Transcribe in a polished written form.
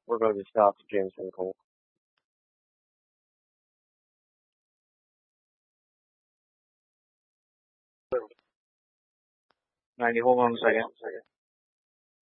We're going to stop Jameson Cole. 90, hold on a second.